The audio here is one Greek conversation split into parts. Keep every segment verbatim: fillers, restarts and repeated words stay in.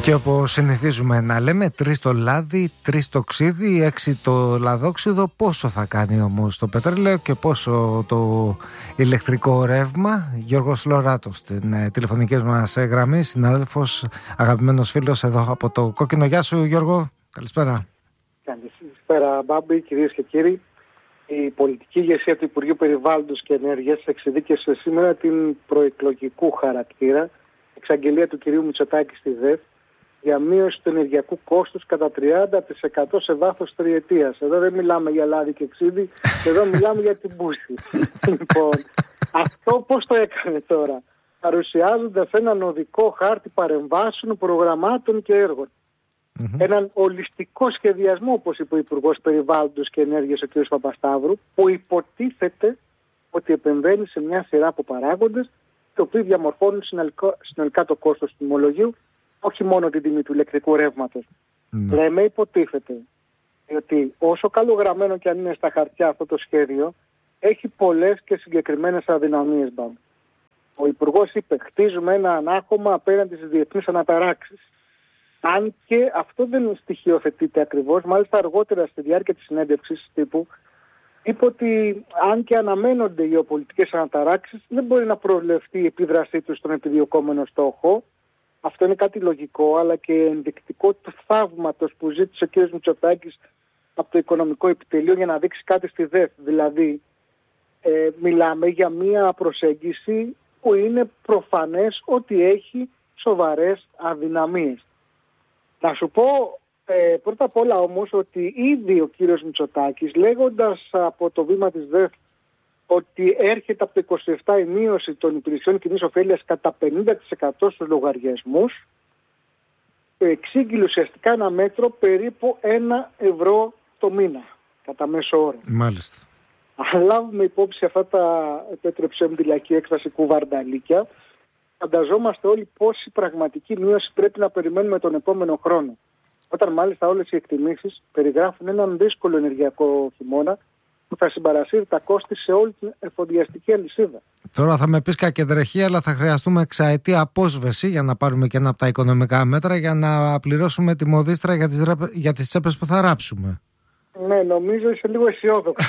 Και όπως συνηθίζουμε να λέμε, τρεις το λάδι, τρεις το ξύδι, έξι το λαδόξιδο. Πόσο θα κάνει όμως το πετρέλαιο και πόσο το ηλεκτρικό ρεύμα? Γιώργος Λοράτος στην ε, τηλεφωνική μας γραμμή, συνάδελφος, αγαπημένος φίλος εδώ από το Κόκκινο. Γεια σου Γιώργο, καλησπέρα. Καλησπέρα Μπάμπη, κυρίες και κύριοι. Η πολιτική ηγεσία του Υπουργείου Περιβάλλοντος και Ενέργειας εξειδίκευσε σήμερα την προεκλογικού χαρακτήρα εξαγγελία του κυρίου Μητσοτάκη στη ΔΕΘ για μείωση του ενεργειακού κόστους κατά τριάντα τοις εκατό σε βάθος τριετίας. Εδώ δεν μιλάμε για λάδι και ξύδι, εδώ μιλάμε για την πούστη. Λοιπόν, αυτό πώς το έκανε τώρα? Παρουσιάζοντας έναν οδικό χάρτη παρεμβάσεων, προγραμμάτων και έργων. Mm-hmm. Έναν ολιστικό σχεδιασμό, όπως είπε ο Υπουργός Περιβάλλοντος και Ενέργειας, ο κ. Παπασταύρου, που υποτίθεται ότι επεμβαίνει σε μια σειρά από παράγοντες, οι οποίοι διαμορφώνουν συνολικά, συνολικά το κόστος του τιμολογίου, όχι μόνο την τιμή του ηλεκτρικού ρεύματος. Mm. Λέμε υποτίθεται, ότι όσο καλογραμμένο και αν είναι στα χαρτιά αυτό το σχέδιο, έχει πολλές και συγκεκριμένες αδυναμίες. Μπαμ. Ο Υπουργός είπε, χτίζουμε ένα ανάχωμα απέναντι στις διεθνείς αναταράξεις. Αν και αυτό δεν στοιχειοθετείται ακριβώς, μάλιστα αργότερα στη διάρκεια της συνέντευξης τύπου, είπε ότι αν και αναμένονται οι γεωπολιτικές αναταράξεις, δεν μπορεί να προβλεφθεί η επίδρασή του στον επιδιωκόμενο στόχο. Αυτό είναι κάτι λογικό, αλλά και ενδεικτικό του θαύματος που ζήτησε ο κ. Μητσοτάκης από το Οικονομικό Επιτελείο για να δείξει κάτι στη ΔΕΘ. Δηλαδή, ε, μιλάμε για μία προσέγγιση που είναι προφανές ότι έχει σοβαρές αδυναμίες. Να σου πω ε, πρώτα απ' όλα όμως ότι ήδη ο κύριος Μητσοτάκης, λέγοντας από το βήμα της ΔΕΘ ότι έρχεται από το είκοσι επτά η μείωση των υπηρεσιών κοινής ωφέλειας κατά πενήντα τοις εκατό στους λογαριασμούς, εξήγηλε ουσιαστικά ένα μέτρο περίπου ένα ευρώ το μήνα κατά μέσο όρο. Μάλιστα. Αν λάβουμε υπόψη αυτά τα, επέτρεψέ μου τη λαϊκή έκφραση, κουβαρνταλίκια, φανταζόμαστε όλοι πόση πραγματική μείωση πρέπει να περιμένουμε τον επόμενο χρόνο. Όταν μάλιστα όλες οι εκτιμήσεις περιγράφουν έναν δύσκολο ενεργειακό χειμώνα που θα συμπαρασύρει τα κόστη σε όλη την εφοδιαστική αλυσίδα. Τώρα θα με πεις κακεντρεχή, αλλά θα χρειαστούμε εξαετή απόσβεση για να πάρουμε και ένα από τα οικονομικά μέτρα για να πληρώσουμε τη μοδίστρα για τις, για τις τσέπες που θα ράψουμε. Ναι, νομίζω είσαι λίγο αισιόδοξο.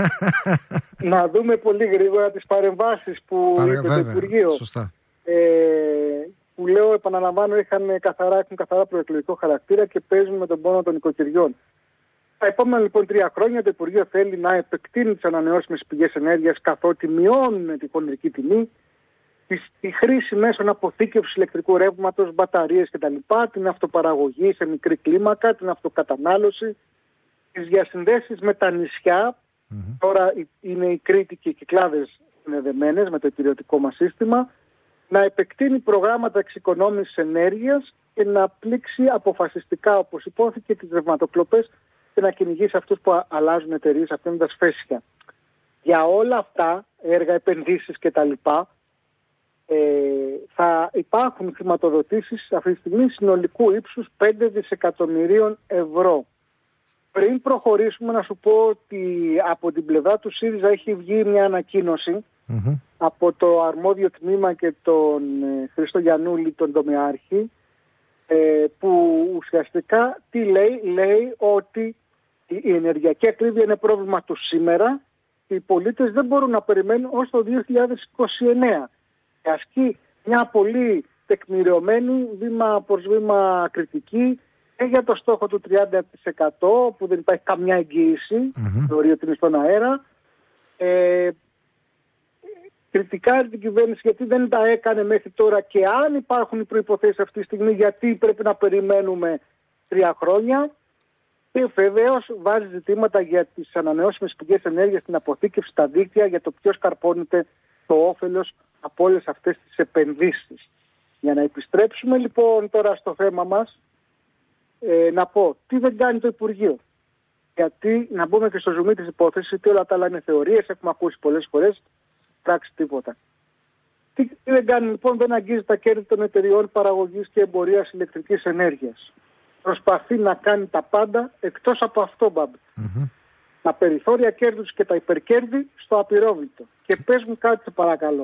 Να δούμε πολύ γρήγορα τις παρεμβάσεις που Παρε, είπε βέβαια, το Υπουργείο. Σωστά. Ε, που λέω, επαναλαμβάνω, είχαν καθαρά, έχουν καθαρά προεκλογικό χαρακτήρα και παίζουν με τον πόνο των οικοκυριών. Τα επόμενα λοιπόν τρία χρόνια το Υπουργείο θέλει να επεκτείνει τις ανανεώσιμες πηγές ενέργειας, καθότι μειώνουν τη χονδρική τιμή, τη χρήση μέσων αποθήκευσης ηλεκτρικού ρεύματος, μπαταρίες κτλ., την αυτοπαραγωγή σε μικρή κλίμακα, την αυτοκατανάλωση, τις διασυνδέσεις με τα νησιά. Mm-hmm. Τώρα είναι η Κρήτη και οι Κυκλάδες συνδεδεμένες με το υπηρετικό μας σύστημα, να επεκτείνει προγράμματα εξοικονόμησης ενέργειας και να πλήξει αποφασιστικά, όπως υπόθηκε, τις ρευματοκλοπές και να κυνηγήσει αυτούς που αλλάζουν εταιρείες αφήνοντας φέσια. Για όλα αυτά, έργα, επενδύσεις κτλ., ε, θα υπάρχουν χρηματοδοτήσεις αυτή τη στιγμή συνολικού ύψους πέντε δισεκατομμυρίων ευρώ. Πριν προχωρήσουμε, να σου πω ότι από την πλευρά του ΣΥΡΙΖΑ έχει βγει μια ανακοίνωση mm-hmm. από το αρμόδιο τμήμα και τον ε, Χρήστο Γιαννούλη, τον τομεάρχη, ε, που ουσιαστικά τι λέει? Λέει ότι η ενεργειακή ακρίβεια είναι πρόβλημα του σήμερα και οι πολίτες δεν μπορούν να περιμένουν ως το δύο χιλιάδες είκοσι εννέα. Και ασκεί μια πολύ τεκμηριωμένη βήμα προς βήμα κριτική και για το στόχο του τριάντα τοις εκατό που δεν υπάρχει καμιά εγγύηση, mm-hmm. θεωρεί ότι είναι στον αέρα. Ε, κριτικάρει την κυβέρνηση γιατί δεν τα έκανε μέχρι τώρα και αν υπάρχουν οι προϋποθέσεις αυτή τη στιγμή γιατί πρέπει να περιμένουμε τρία χρόνια. Και βεβαίως βάζει ζητήματα για τις ανανεώσιμες πηγές ενέργειας, την αποθήκευση, τα δίκτυα, για το ποιος καρπώνεται το όφελος από όλες αυτές τις επενδύσεις. Για να επιστρέψουμε λοιπόν τώρα στο θέμα μας, ε, να πω τι δεν κάνει το Υπουργείο. Γιατί να μπούμε και στο ζουμί της υπόθεσης, ότι όλα τα άλλα είναι θεωρίες, έχουμε ακούσει πολλές φορές, πράξη τίποτα. Τι, τι δεν κάνει λοιπόν? Δεν αγγίζει τα κέρδη των εταιριών παραγωγής και εμπορίας ηλεκτρικής ενέργειας. Προσπαθεί να κάνει τα πάντα εκτός από αυτό, Μπαμπ. Mm-hmm. Τα περιθώρια κέρδους και τα υπερκέρδη στο απειρόβλητο. Και πες μου κάτι, σε παρακαλώ.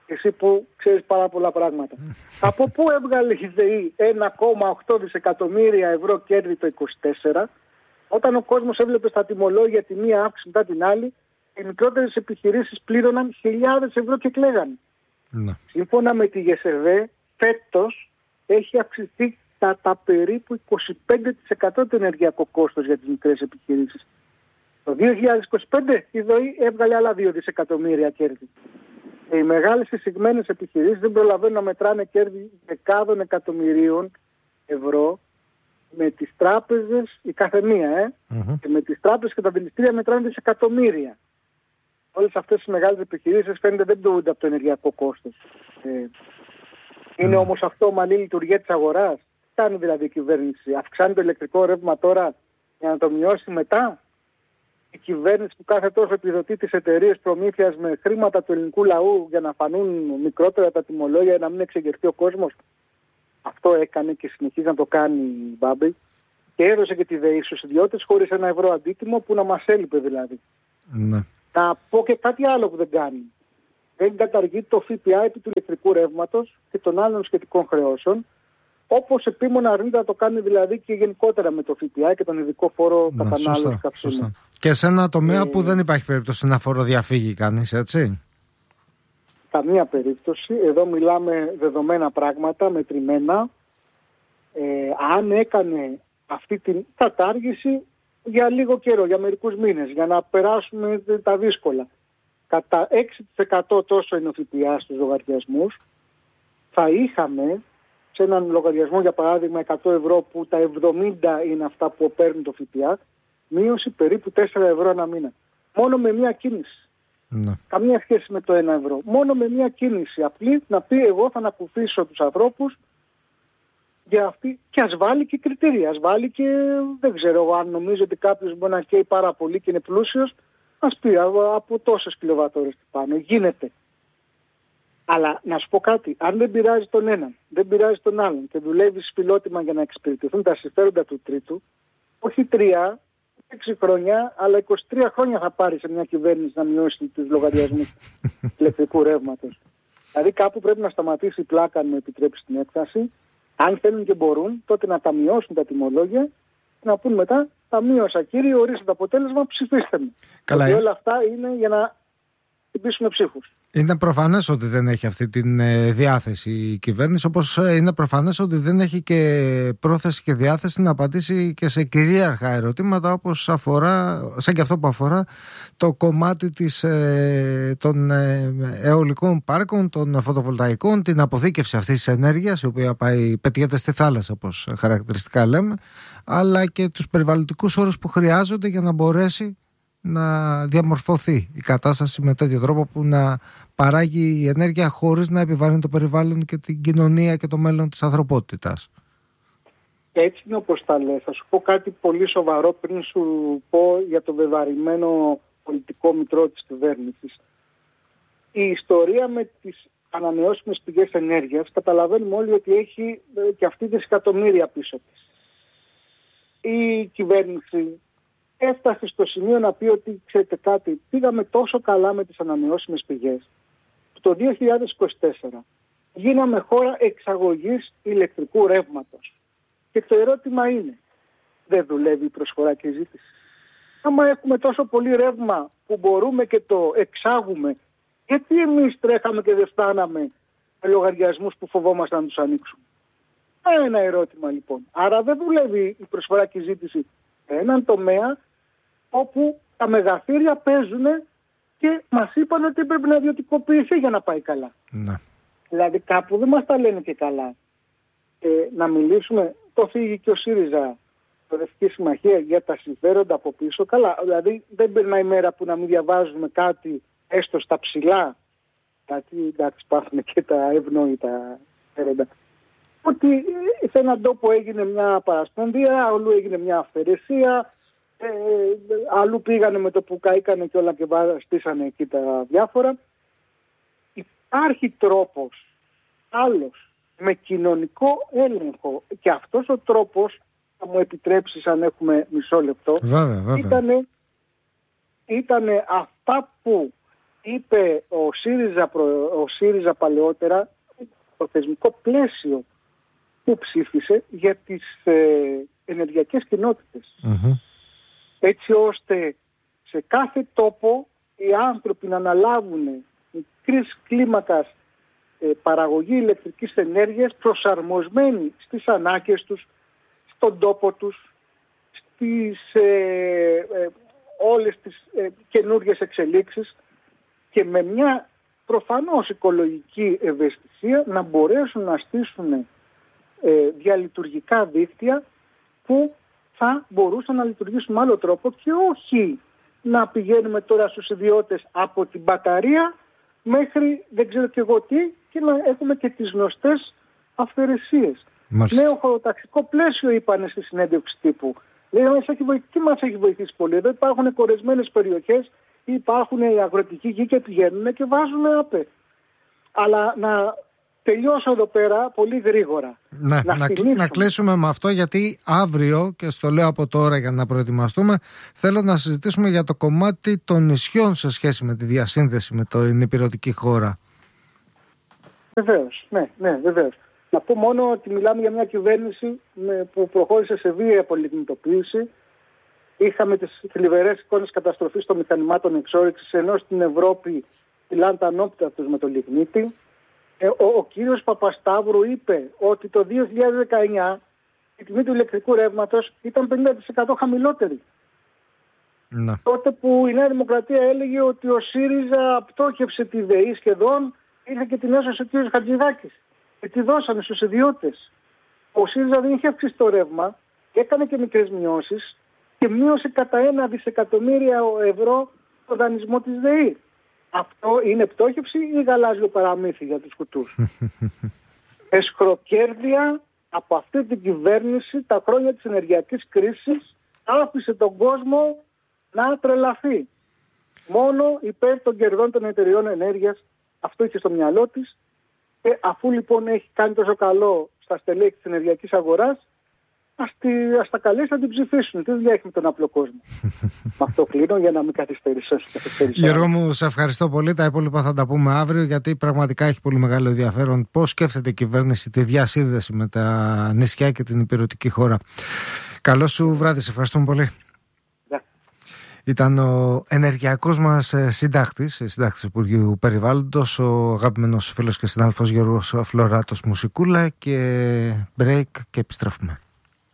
Εσύ που ξέρεις πάρα πολλά πράγματα. Από πού έβγαλε η ΔΕΗ ένα κόμμα οκτώ δισεκατομμύρια ευρώ κέρδη το είκοσι τέσσερα, όταν ο κόσμος έβλεπε στα τιμολόγια τη μία αύξηση μετά την άλλη, οι μικρότερες επιχειρήσεις πλήρωναν χιλιάδες ευρώ και κλαίγαν. Ναι. Σύμφωνα με τη ΓΕΣΕΒΕ, φέτος έχει αυξηθεί κατά περίπου είκοσι πέντε τοις εκατό το ενεργειακό κόστος για τις μικρές επιχειρήσεις. Το δύο χιλιάδες είκοσι πέντε η ΔΟΗ έβγαλε άλλα δύο δισεκατομμύρια κέρδη. Οι μεγάλες εισηγμένες επιχειρήσεις δεν προλαβαίνουν να μετράνε κέρδη δεκάδων εκατομμυρίων ευρώ με τις τράπεζες, η καθεμία, ε, mm-hmm. και με τις τράπεζες και τα δηληστήρια μετράνε δισεκατομμύρια. Όλες αυτές οι μεγάλες επιχειρήσεις φαίνεται δεν πτωούνται από το ενεργειακό κόστος. Ε, είναι mm. όμως αυτό ομαλή λειτουργία της αγοράς. Τι κάνει δηλαδή η κυβέρνηση? Αυξάνει το ηλεκτρικό ρεύμα τώρα για να το μειώσει μετά? Η κυβέρνηση που κάθε τόσο επιδοτεί τις εταιρείες προμήθειας με χρήματα του ελληνικού λαού για να φανούν μικρότερα τα τιμολόγια, για να μην εξεγερθεί ο κόσμος. Αυτό έκανε και συνεχίζει να το κάνει η Μπάμπη και έδωσε και τη ΔΕΗ στους ιδιώτες χωρίς ένα ευρώ αντίτιμο που να μας έλειπε δηλαδή. Ναι. Να πω και κάτι άλλο που δεν κάνει. Δεν καταργεί το ΦΠΑ επί του ηλεκτρικού ρεύματος και των άλλων σχετικών χρεώσεων, όπως επίμονα αρνείται να το κάνει δηλαδή και γενικότερα με το ΦΠΑ και τον ειδικό φόρο ναι, κατανάλωσης καυσίμων. Και σε ένα τομέα ε... που δεν υπάρχει περίπτωση να φοροδιαφύγει κανείς, έτσι. Καμία περίπτωση. Εδώ μιλάμε δεδομένα πράγματα, μετρημένα. Ε, αν έκανε αυτή την κατάργηση για λίγο καιρό, για μερικούς μήνες, για να περάσουμε τα δύσκολα, κατά έξι τοις εκατό τόσο είναι ο ΦΠΑ στους λογαριασμούς, θα είχαμε σε έναν λογαριασμό, για παράδειγμα εκατό ευρώ, που τα εβδομήντα είναι αυτά που παίρνουν το ΦΠΑ, μείωση περίπου τέσσερα ευρώ ένα μήνα. Μόνο με μία κίνηση. Ναι. Καμία σχέση με το ένα ευρώ. Μόνο με μία κίνηση απλή να πει εγώ θα ανακουφίσω τους ανθρώπους για αυτή, και ας βάλει και κριτήρια. Ας βάλει και, δεν ξέρω, αν νομίζω ότι κάποιος μπορεί να καίει πάρα πολύ και είναι πλούσιος, ας πει από τόσες κιλοβατόρες πάνω. Γίνεται. Αλλά να σου πω κάτι, αν δεν πειράζει τον έναν, δεν πειράζει τον άλλον και δουλεύει φιλότιμα για να εξυπηρετηθούν τα συμφέροντα του τρίτου, όχι τρία, έξι χρόνια, αλλά είκοσι τρία χρόνια θα πάρει σε μια κυβέρνηση να μειώσει τους λογαριασμούς ηλεκτρικού ρεύματος. Δηλαδή κάπου πρέπει να σταματήσει η πλάκα, αν μου επιτρέψει την έκφραση. Αν θέλουν και μπορούν, τότε να τα μειώσουν τα τιμολόγια και να πούν μετά, τα μείωσα κύριε, ορίστε το αποτέλεσμα, ψηφίστε με. Καλά, και όλα αυτά είναι για να χτυπήσουμε ψήφους. Είναι προφανές ότι δεν έχει αυτή τη διάθεση η κυβέρνηση, όπως είναι προφανές ότι δεν έχει και πρόθεση και διάθεση να απαντήσει και σε κυρίαρχα ερωτήματα, όπως αφορά, σαν και αυτό που αφορά το κομμάτι της, των αιωλικών πάρκων, των φωτοβολταϊκών, την αποθήκευση αυτής της ενέργειας, η οποία πάει, πετιέται στη θάλασσα, όπως χαρακτηριστικά λέμε, αλλά και τους περιβαλλοντικούς όρους που χρειάζονται για να μπορέσει να διαμορφωθεί η κατάσταση με τέτοιο τρόπο που να παράγει η ενέργεια χωρίς να επιβαρύνει το περιβάλλον και την κοινωνία και το μέλλον της ανθρωπότητας. Έτσι είναι όπως τα λες. Θα σου πω κάτι πολύ σοβαρό πριν σου πω για το βεβαρημένο πολιτικό μητρό της κυβέρνησης. Η ιστορία με τις ανανεώσιμες πηγές ενέργειας, καταλαβαίνουμε όλοι ότι έχει και αυτή δισεκατομμύρια πίσω της. Η κυβέρνηση έφτασε στο σημείο να πει ότι, ξέρετε κάτι, πήγαμε τόσο καλά με τις ανανεώσιμες πηγές. Το δύο χιλιάδες είκοσι τέσσερα γίναμε χώρα εξαγωγής ηλεκτρικού ρεύματος. Και το ερώτημα είναι, δεν δουλεύει η προσφορά και η ζήτηση? Άμα έχουμε τόσο πολύ ρεύμα που μπορούμε και το εξάγουμε, γιατί εμείς τρέχαμε και δεν φτάναμε με λογαριασμούς που φοβόμασταν να τους ανοίξουμε? Ένα ερώτημα λοιπόν. Άρα δεν δουλεύει η προσφορά και η ζήτηση έναν τομέα όπου τα μεγαθύρια παίζουν και μας είπαν ότι πρέπει να ιδιωτικοποιηθεί για να πάει καλά. Ναι. Δηλαδή κάπου δεν μας τα λένε και καλά. Ε, να μιλήσουμε, το φύγει και ο ΣΥΡΙΖΑ, Προοδευτική Συμμαχία, για τα συμφέροντα από πίσω. Καλά, δηλαδή δεν περνάει η μέρα που να μην διαβάζουμε κάτι έστω στα ψηλά, γιατί εντάξει υπάρχουν και τα ευνόητα συμφέροντα. Ότι σε έναν τόπο έγινε μια παρασπονδία, αλλού έγινε μια αυθαιρεσία, ε, αλλού πήγανε με το που καήκανε και όλα και στήσανε εκεί τα διάφορα. Υπάρχει τρόπος άλλος, με κοινωνικό έλεγχο, και αυτός ο τρόπος, θα μου επιτρέψεις αν έχουμε μισό λεπτό, βέβαια, βέβαια. Ήτανε, ήτανε αυτά που είπε ο ΣΥΡΙΖΑ, ο ΣΥΡΙΖΑ παλαιότερα το θεσμικό πλαίσιο που ψήφισε για τις ε, ενεργειακές κοινότητες. Mm-hmm. Έτσι ώστε σε κάθε τόπο οι άνθρωποι να αναλάβουν μικρής κλίμακας ε, παραγωγή ηλεκτρικής ενέργειας προσαρμοσμένη στις ανάγκες τους, στον τόπο τους, στις ε, ε, όλες τις ε, καινούργιες εξελίξεις και με μια προφανώς οικολογική ευαισθησία να μπορέσουν να στήσουν ε, διαλειτουργικά δίκτυα που θα μπορούσαν να λειτουργήσουν με άλλο τρόπο και όχι να πηγαίνουμε τώρα στους ιδιώτες από την μπαταρία μέχρι δεν ξέρω και εγώ τι και να έχουμε και τις γνωστές αυθαιρεσίες. Νέο χωροταξικό πλαίσιο είπανε στη συνέντευξη τύπου. Λέει, τι μας έχει βοηθήσει πολύ. Εδώ υπάρχουν κορεσμένες περιοχές, υπάρχουν οι αγροτικοί γη και πηγαίνουν και βάζουν ΑΠΕ. Αλλά να τελειώσω εδώ πέρα πολύ γρήγορα. Ναι, να, να, να κλείσουμε με αυτό, γιατί αύριο, και στο λέω από τώρα για να προετοιμαστούμε, θέλω να συζητήσουμε για το κομμάτι των νησιών σε σχέση με τη διασύνδεση με την υπηρετική χώρα. Βεβαίως, ναι, ναι, βεβαίως. Να πω μόνο ότι μιλάμε για μια κυβέρνηση που προχώρησε σε βίαια πολυκινητοποίηση. Είχαμε τις θλιβερές εικόνες καταστροφής των μηχανημάτων εξόρυξης, ενώ στην Ευρώπη φυλάνε τα ανώπιτα τους με το λιγνίτη. Ε, ο, ο κύριος Παπασταύρου είπε ότι το δύο χιλιάδες δεκαεννιά η τιμή του ηλεκτρικού ρεύματος ήταν πενήντα τοις εκατό χαμηλότερη. Να. Τότε που η Νέα Δημοκρατία έλεγε ότι ο ΣΥΡΙΖΑ πτώχευσε τη ΔΕΗ σχεδόν, ήρθε και την έσωσε ο κύριος Χατζηδάκης και τη δώσανε στους ιδιώτες. Ο ΣΥΡΙΖΑ δεν είχε αυξήσει το ρεύμα, έκανε και μικρές μειώσεις και μείωσε κατά ένα δισεκατομμύρια ευρώ το δανεισμό της ΔΕΗ. Αυτό είναι πτώχευση ή γαλάζιο παραμύθι για τους κουτούς? Εσχροκέρδεια από αυτή την κυβέρνηση τα χρόνια της ενεργειακής κρίσης άφησε τον κόσμο να τρελαθεί. Μόνο υπέρ των κερδών των εταιριών ενέργειας αυτό είχε στο μυαλό της και αφού λοιπόν έχει κάνει τόσο καλό στα στελέχη της ενεργειακής αγοράς, ας, τη, ας τα καλέσει να την ψηφίσουν. Τι δουλειά έχει με τον απλό κόσμο? Με αυτό κλείνω για να μην καθυστερήσω. Γιώργο μου, σε ευχαριστώ πολύ. Τα υπόλοιπα θα τα πούμε αύριο, γιατί πραγματικά έχει πολύ μεγάλο ενδιαφέρον πώς σκέφτεται η κυβέρνηση τη διασύνδεση με τα νησιά και την υπηρετική χώρα. Καλό σου βράδυ, σε ευχαριστούμε πολύ. Yeah. Ήταν ο ενεργειακός μας συντάκτης, συντάκτης του Υπουργείου Περιβάλλοντος, ο αγαπημένος φίλος και συνάδελφος Γιώργος Φλωράτος Μουσικούλα. Και break και επιστρέφουμε.